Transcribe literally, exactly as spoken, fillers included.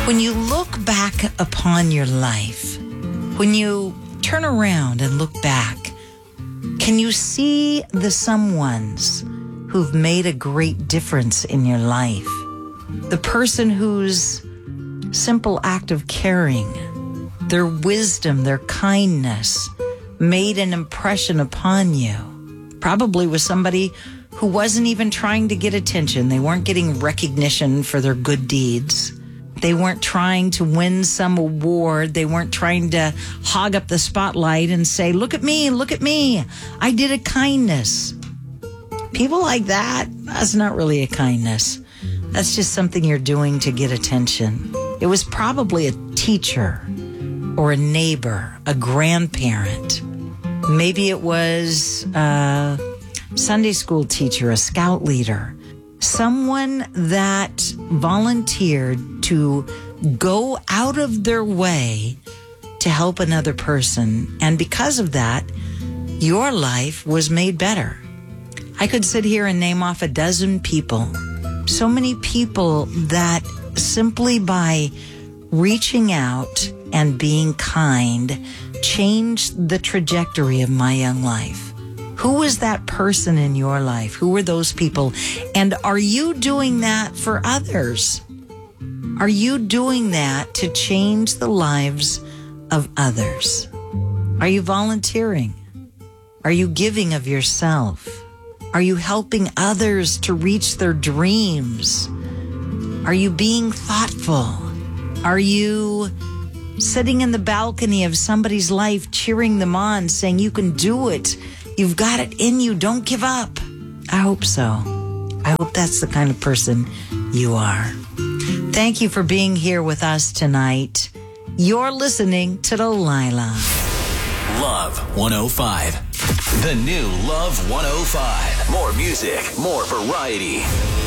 When you look back upon your life, when you turn around and look back, can you see the someones who've made a great difference in your life? The person whose simple act of caring, their wisdom, their kindness made an impression upon you. Probably was somebody who wasn't even trying to get attention. They weren't getting recognition for their good deeds. They weren't trying to win some award. They weren't trying to hog up the spotlight and say, look at me, look at me. I did a kindness. People like that, that's not really a kindness. That's just something you're doing to get attention. It was probably a teacher or a neighbor, a grandparent. Maybe it was a Sunday school teacher, a scout leader. Someone that volunteered to go out of their way to help another person. And because of that, your life was made better. I could sit here and name off a dozen people. So many people that simply by reaching out and being kind changed the trajectory of my young life. Who was that person in your life? Who were those people? And are you doing that for others? Are you doing that to change the lives of others? Are you volunteering? Are you giving of yourself? Are you helping others to reach their dreams? Are you being thoughtful? Are you sitting in the balcony of somebody's life, cheering them on, saying, you can do it. You've got it in you. Don't give up. I hope so. I hope that's the kind of person you are. Thank you for being here with us tonight. You're listening to Delilah. Love one oh five. The new Love one oh five. More music, more variety.